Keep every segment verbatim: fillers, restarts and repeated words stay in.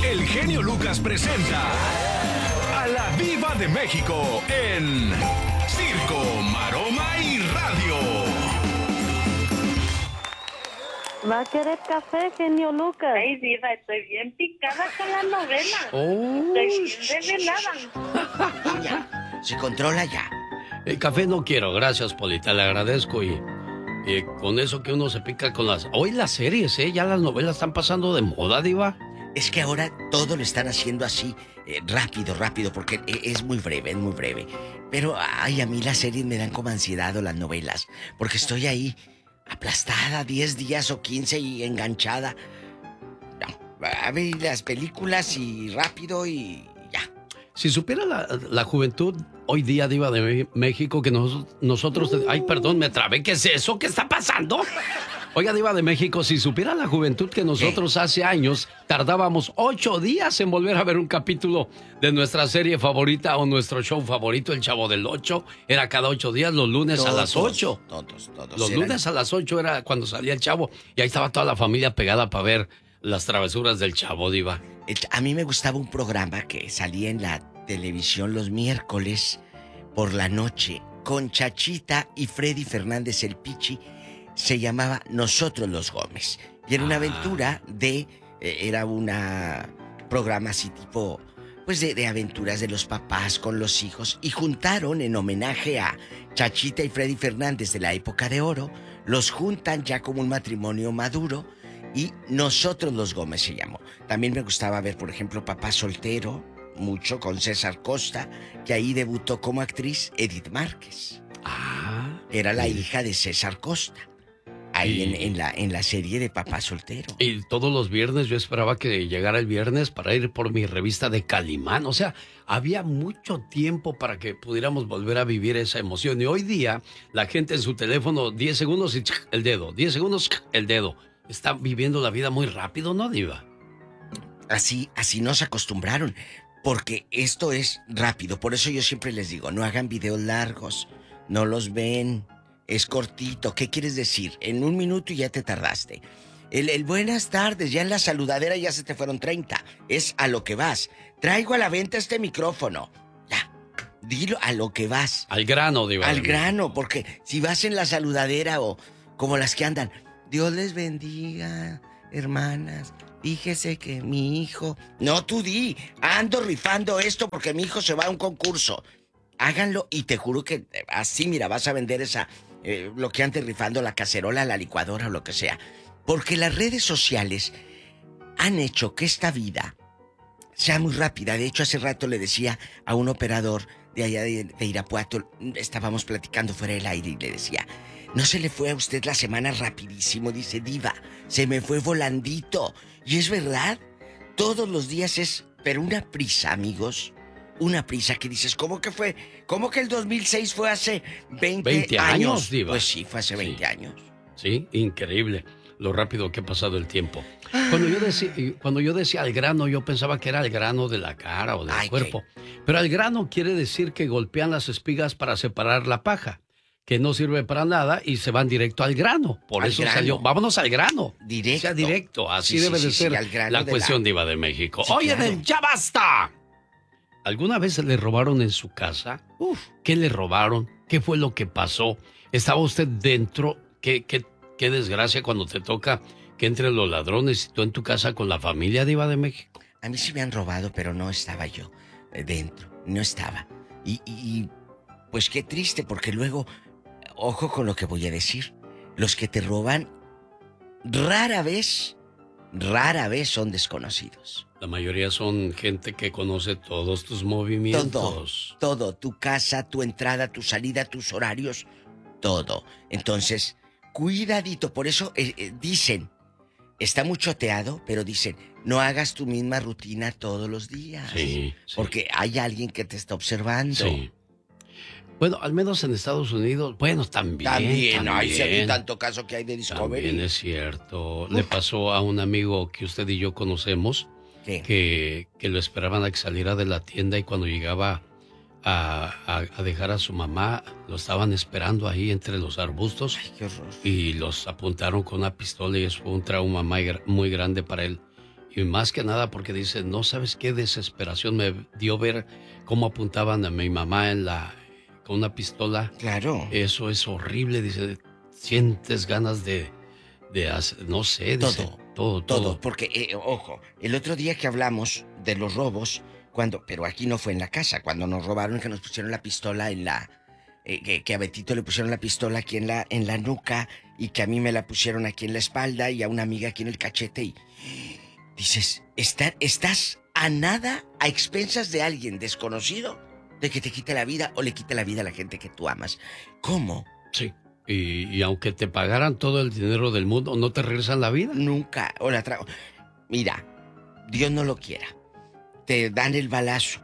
el genio Lucas presenta a la Viva de México en Circo, Maroma y Radio. ¿Va a querer café, genio Lucas? Ay, diva, estoy bien picada con la novela. Oh. Estoy bien desvelada. Ya, se controla ya. El café no quiero, gracias, Polita, le agradezco y, y con eso que uno se pica con las... Hoy las series, ¿eh? Ya las novelas están pasando de moda, diva. Es que ahora todo lo están haciendo así, eh, rápido, rápido, porque eh, es muy breve, es muy breve. Pero, ay, a mí las series me dan como ansiedad o las novelas, porque estoy ahí aplastada diez días o quince y enganchada. No, a ver las películas y rápido y ya. Si supiera la, la juventud hoy día, diva de México, que nos, nosotros... Ay, perdón, me trabé, ¿qué es eso? ¿Qué está pasando? Oiga, diva de México, si supiera la juventud que nosotros hace años tardábamos ocho días en volver a ver un capítulo de nuestra serie favorita o nuestro show favorito, El Chavo del Ocho, era cada ocho días, los lunes Todos, a las ocho. Todos, todos. Los eran... lunes a las ocho era cuando salía el Chavo y ahí estaba toda la familia pegada para ver las travesuras del Chavo, diva. A mí me gustaba un programa que salía en la televisión los miércoles por la noche con Chachita y Freddy Fernández el Pichi. Se llamaba Nosotros los Gómez. Y era una aventura de... Eh, era una programa así tipo... Pues de, de aventuras de los papás con los hijos. Y juntaron en homenaje a Chachita y Freddy Fernández de la época de oro. Los juntan ya como un matrimonio maduro. Y Nosotros los Gómez se llamó. También me gustaba ver, por ejemplo, Papá Soltero. Mucho con César Costa. Que ahí debutó como actriz Edith Márquez. Ah. Era la hija de César Costa. Ahí Y, en, en, la, en la serie de Papá Soltero. Y todos los viernes yo esperaba que llegara el viernes para ir por mi revista de Calimán. O sea, había mucho tiempo para que pudiéramos volver a vivir esa emoción. Y hoy día la gente en su teléfono, diez segundos y el dedo, diez segundos el dedo. Está viviendo la vida muy rápido, ¿no, diva? Así, así nos acostumbraron. Porque esto es rápido. Por eso yo siempre les digo, no hagan videos largos. No los ven. Es cortito. ¿Qué quieres decir? En un minuto y ya te tardaste. El, el buenas tardes, ya en la saludadera ya se te fueron treinta. Es a lo que vas. Traigo a la venta este micrófono. Ya. Dilo a lo que vas. Al grano, diva. Al grano, porque si vas en la saludadera o como las que andan. Dios les bendiga, hermanas. Fíjese que mi hijo... No, tú di. Ando rifando esto porque mi hijo se va a un concurso. Háganlo y te juro que así, mira, vas a vender esa... Eh, lo que antes rifando, la cacerola, la licuadora o lo que sea. Porque las redes sociales han hecho que esta vida sea muy rápida. De hecho, hace rato le decía a un operador de allá de, de Irapuato, estábamos platicando fuera del aire y le decía, ¿no se le fue a usted la semana rapidísimo? Dice, diva, se me fue volandito. Y es verdad, todos los días es, pero una prisa, amigos. Una prisa que dices, ¿cómo que fue? ¿Cómo que el dos mil seis fue hace veinte, veinte años? años, diva. Pues sí, fue hace veinte Sí. años. Sí, increíble lo rápido que ha pasado el tiempo. Cuando yo decía, cuando yo decía al grano, yo pensaba que era al grano de la cara o del Ay, cuerpo. Pero al grano quiere decir que golpean las espigas para separar la paja, que no sirve para nada y se van directo al grano. Por Al eso grano. salió, vámonos al grano. Directo. O sea, directo. Así Sí, debe sí, de sí, ser sí, al grano la de cuestión la- diva de México. Sí, Oye, claro. del ya basta. ¿Alguna vez le robaron en su casa? Uf. ¿Qué le robaron? ¿Qué fue lo que pasó? ¿Estaba usted dentro? ¿Qué, qué, qué desgracia cuando te toca que entren los ladrones y tú en tu casa con la familia diva de México? A mí sí me han robado, pero no estaba yo eh, dentro. No estaba. Y, y, y, pues qué triste, porque luego, ojo con lo que voy a decir. Los que te roban, rara vez, rara vez son desconocidos. La mayoría son gente que conoce todos tus movimientos. Todo, todo, tu casa, tu entrada, tu salida, tus horarios, todo. Entonces, cuidadito, por eso eh, eh, dicen, está muy choteado, pero dicen, no hagas tu misma rutina todos los días. Sí, sí. Porque hay alguien que te está observando. Sí. Bueno, al menos en Estados Unidos, bueno, también. También, ay, si también. hay tanto caso que hay de Discovery. También es cierto. Le pasó a un amigo que usted y yo conocemos, ¿Qué? que, que lo esperaban a que saliera de la tienda y cuando llegaba a, a- a dejar a su mamá, lo estaban esperando ahí entre los arbustos Ay, qué horror. y los apuntaron con una pistola y eso fue un trauma muy, gra- muy grande para él. Y más que nada porque dice, no sabes qué desesperación me dio ver cómo apuntaban a mi mamá en la, con una pistola. Claro. Eso es horrible, dice, sientes ganas de, de hacer, no sé, dice, Todo, todo, todo. Todo, porque, eh, ojo, el otro día que hablamos de los robos, cuando, pero aquí no fue en la casa, cuando nos robaron que nos pusieron la pistola en la... Eh, que, que a Betito le pusieron la pistola aquí en la, en la nuca y que a mí me la pusieron aquí en la espalda y a una amiga aquí en el cachete y... Dices, ¿está, estás a nada, a expensas de alguien desconocido de que te quite la vida o le quite la vida a la gente que tú amas. ¿Cómo? Sí. Y, y aunque te pagaran todo el dinero del mundo, ¿no te regresan la vida? Nunca. O la trago. Mira, Dios no lo quiera. Te dan el balazo.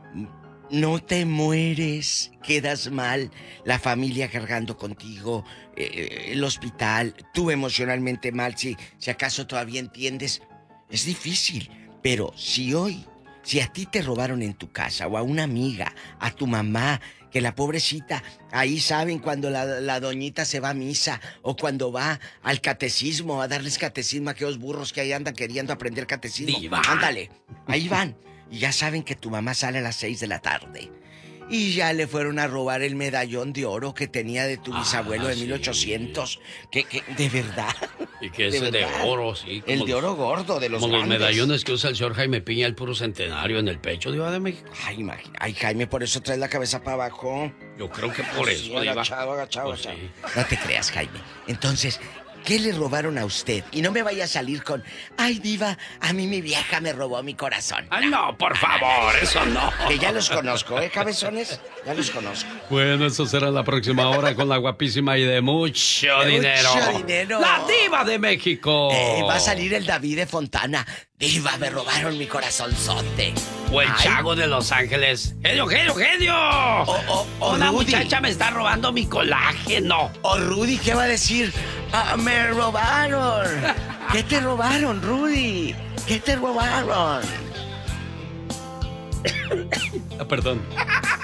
No te mueres, quedas mal, la familia cargando contigo, eh, el hospital, tú emocionalmente mal, si, si acaso todavía entiendes. Es difícil, pero si hoy, si a ti te robaron en tu casa o a una amiga, a tu mamá, que la pobrecita, ahí saben cuando la, la doñita se va a misa o cuando va al catecismo, a darles catecismo a aquellos burros que ahí andan queriendo aprender catecismo. Diva. Ándale, ahí van. Y ya saben que tu mamá sale a las seis de la tarde. Y ya le fueron a robar el medallón de oro que tenía de tu bisabuelo Ah, de sí. mil ochocientos. Que, que, de verdad. Y que ese de, verdad. oro, sí. El de oro gordo, de los Como los grandes. medallones que usa el señor Jaime Piña, el puro centenario en el pecho, Diva de México. Ay, imagina. Ay, Jaime, por eso traes la cabeza para abajo. Yo creo que por Sí, eso, Diva. agachado, agachado, Pues agachado. sí. No te creas, Jaime. Entonces, ¿qué le robaron a usted? Y no me vaya a salir con, ay, Diva, a mí mi vieja me robó mi corazón. Ay, no, por favor, eso no. Que ya los conozco, ¿eh, cabezones? Ya los conozco. Bueno, eso será la próxima hora con la guapísima y de mucho De dinero. mucho dinero. La Diva de México. Eh, va a salir el David de Fontana. Diva, me robaron mi corazonzote. O el Ay. Chago de Los Ángeles. ¡Genio, genio, genio! O, o, o Una Rudy. muchacha me está robando mi colágeno. O Rudy, ¿qué va a decir? Ah, me robaron. ¿Qué te robaron, Rudy? ¿Qué te robaron? Ah, perdón.